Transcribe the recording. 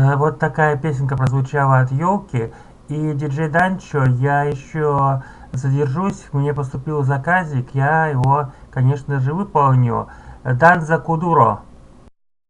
Вот такая песенка прозвучала от Ёлки. И диджей Данчо, я еще задержусь, мне поступил заказик, я его, конечно же, выполню. Данза Кудуро.